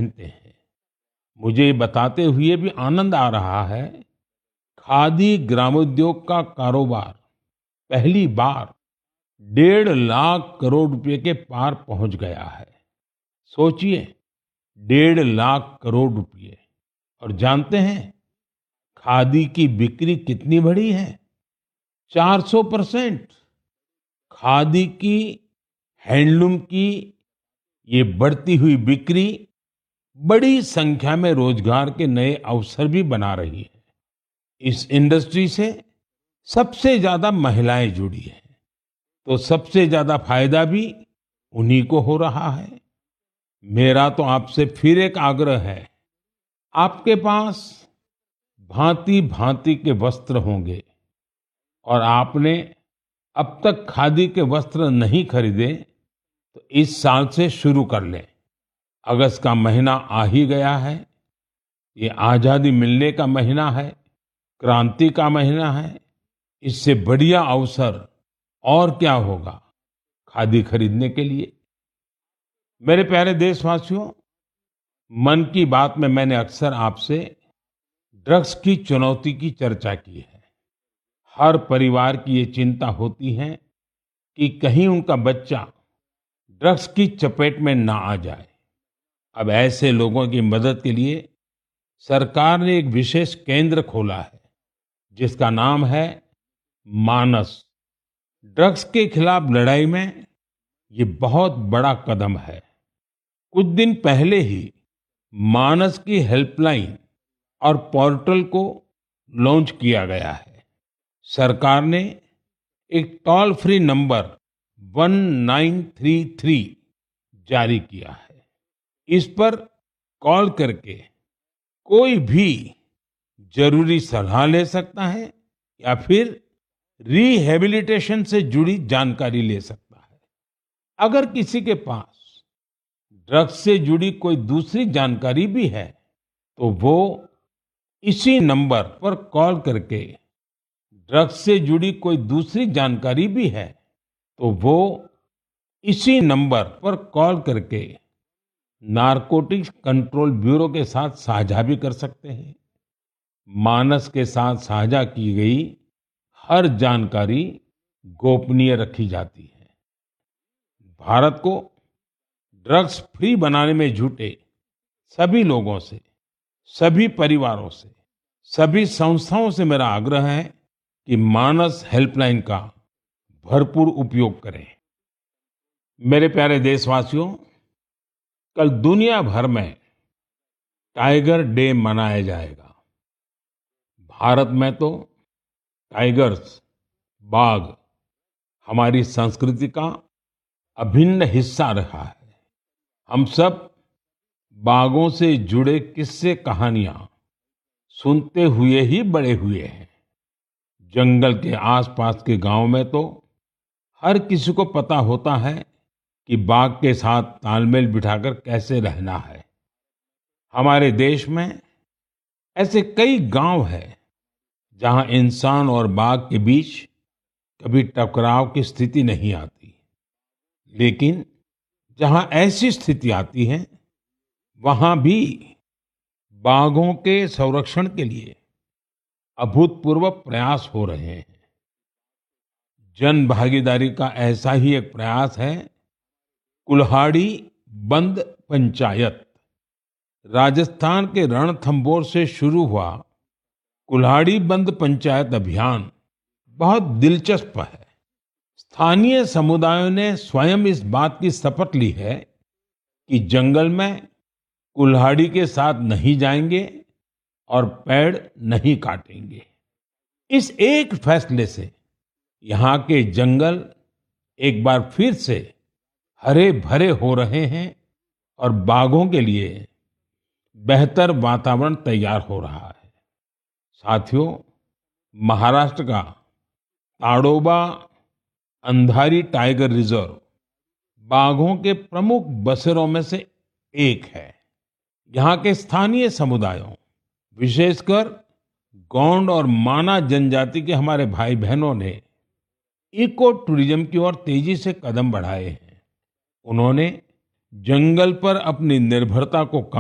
पहनते हैं। मुझे ये बताते हुए भी आनंद आ रहा है, खादी ग्रामोद्योग का कारोबार पहली बार 1.5 लाख करोड़ रुपए के पार पहुंच गया है। सोचिए, 1.5 लाख करोड़ रुपए। और जानते हैं खादी की बिक्री कितनी बढ़ी है? 400%। खादी की, हैंडलूम की ये बढ़ती हुई बिक्री बड़ी संख्या में रोजगार के नए अवसर भी बना रही है। इस इंडस्ट्री से सबसे ज्यादा महिलाएं जुड़ी हैं, तो सबसे ज्यादा फायदा भी उन्हीं को हो रहा है। मेरा तो आपसे फिर एक आग्रह है, आपके पास भांति भांति के वस्त्र होंगे और आपने अब तक खादी के वस्त्र नहीं खरीदे, तो इस साल से शुरू कर लें। अगस्त का महीना आ ही गया है। ये आजादी मिलने का महीना है, क्रांति का महीना है। इससे बढ़िया अवसर और क्या होगा खादी खरीदने के लिए। मेरे प्यारे देशवासियों, मन की बात में मैंने अक्सर आपसे ड्रग्स की चुनौती की चर्चा की है। हर परिवार की ये चिंता होती है कि कहीं उनका बच्चा ड्रग्स की चपेट में ना आ जाए। अब ऐसे लोगों की मदद के लिए सरकार ने एक विशेष केंद्र खोला है, जिसका नाम है मानस। ड्रग्स के खिलाफ लड़ाई में ये बहुत बड़ा कदम है। कुछ दिन पहले ही मानस की हेल्पलाइन और पोर्टल को लॉन्च किया गया है। सरकार ने एक टोल फ्री नंबर 1933 जारी किया है। इस पर कॉल करके कोई भी जरूरी सलाह ले सकता है या फिर रिहैबिलिटेशन से जुड़ी जानकारी ले सकता है। अगर किसी के पास ड्रग्स से जुड़ी कोई दूसरी जानकारी भी है, तो वो इसी नंबर पर कॉल करके ड्रग्स से जुड़ी कोई दूसरी जानकारी भी है, तो वो इसी नंबर पर कॉल करके नारकोटिक्स कंट्रोल ब्यूरो के साथ साझा भी कर सकते हैं। मानस के साथ साझा की गई हर जानकारी गोपनीय रखी जाती है। भारत को ड्रग्स फ्री बनाने में जुटे सभी लोगों से, सभी परिवारों से, सभी संस्थाओं से मेरा आग्रह है कि मानस हेल्पलाइन का भरपूर उपयोग करें। मेरे प्यारे देशवासियों, कल दुनिया भर में टाइगर डे मनाया जाएगा। भारत में तो टाइगर्स, बाघ हमारी संस्कृति का अभिन्न हिस्सा रहा है। हम सब बाघों से जुड़े किस्से कहानियां सुनते हुए ही बड़े हुए हैं। जंगल के आसपास के गांव में तो हर किसी को पता होता है कि बाघ के साथ तालमेल बिठाकर कैसे रहना है। हमारे देश में ऐसे कई गांव हैं जहां इंसान और बाघ के बीच कभी टकराव की स्थिति नहीं आती। लेकिन जहां ऐसी स्थिति आती है, वहां भी बाघों के संरक्षण के लिए अभूतपूर्व प्रयास हो रहे हैं। जन भागीदारी का ऐसा ही एक प्रयास है कुल्हाड़ी बंद पंचायत। राजस्थान के रणथंभौर से शुरू हुआ कुल्हाड़ी बंद पंचायत अभियान बहुत दिलचस्प है। स्थानीय समुदायों ने स्वयं इस बात की शपथ ली है कि जंगल में कुल्हाड़ी के साथ नहीं जाएंगे और पेड़ नहीं काटेंगे। इस एक फैसले से यहाँ के जंगल एक बार फिर से हरे भरे हो रहे हैं और बाघों के लिए बेहतर वातावरण तैयार हो रहा है। साथियों, महाराष्ट्र का ताडोबा अंधारी टाइगर रिजर्व बाघों के प्रमुख बसेरों में से एक है। यहाँ के स्थानीय समुदायों, विशेषकर गोंड और माना जनजाति के हमारे भाई बहनों ने इको टूरिज्म की ओर तेजी से कदम बढ़ाए हैं। उन्होंने जंगल पर अपनी निर्भरता को कम